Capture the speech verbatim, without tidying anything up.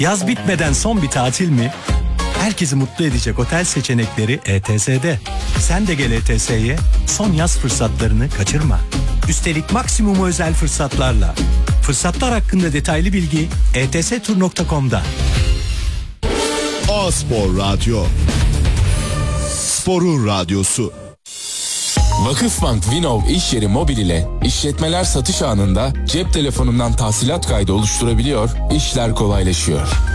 Yaz bitmeden son bir tatil mi? Herkesi mutlu edecek otel seçenekleri E T S'de. Sen de gel E T S'ye, son yaz fırsatlarını kaçırma. Üstelik maksimum özel fırsatlarla. Fırsatlar hakkında detaylı bilgi e t s tur nokta com'da. A-Spor Radyo, Spor'un radyosu. Vakıfbank Vinov iş yeri mobil ile işletmeler satış anında cep telefonundan tahsilat kaydı oluşturabiliyor, işler kolaylaşıyor.